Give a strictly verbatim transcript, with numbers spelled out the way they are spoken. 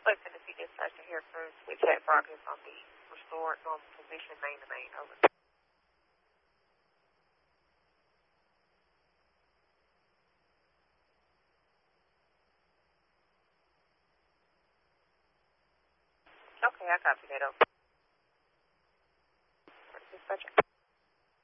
West Tennessee Dispatch to hear from switch at progress on the restored normal position main to main. Over. Okay, I copy that. Over. Dispatcher.